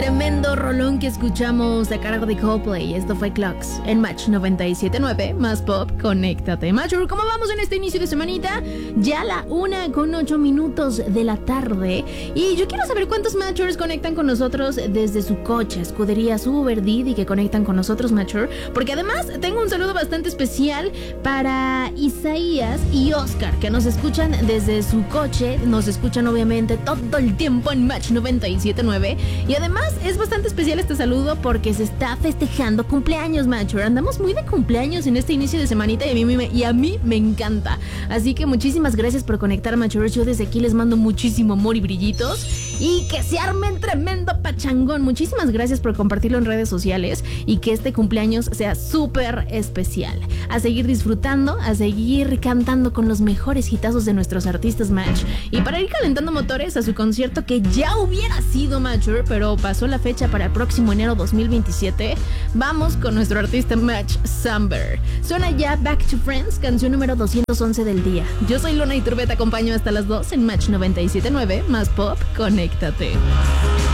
Tremendo rolón que escuchamos a cargo de Coldplay. Esto fue Clocks en Match 97.9 más pop. Conéctate, Matcher. ¿Cómo vamos en este inicio de semanita? Ya la 1:08 de la tarde. Y yo quiero saber cuántos Matchers conectan con nosotros desde su coche, escuderías Uber, Didi, que conectan con nosotros, Matcher. Porque además tengo un saludo bastante especial para Isaías y Oscar, que nos escuchan desde su coche. Nos escuchan obviamente todo el tiempo en Match 97.9. Y además es bastante especial este saludo porque se está festejando cumpleaños, Matcher. Andamos muy de cumpleaños en este inicio de semanita y a mí me encanta. Así que muchísimas gracias por conectar, Matchers. Yo desde aquí les mando muchísimo amor y brillitos. Y que se armen tremendo pachangón. Muchísimas gracias por compartirlo en redes sociales y que este cumpleaños sea súper especial. A seguir disfrutando, a seguir cantando con los mejores hitazos de nuestros artistas, Match. Y para ir calentando motores a su concierto que ya hubiera sido, Matcher, pero pasó la fecha para el próximo enero 2027, vamos con nuestro artista Match, Samber. Suena ya Back to Friends, canción número 211 del día. Yo soy Luna Iturbe, te acompaño hasta las 2 en Match 97.9 más pop. Conéctate.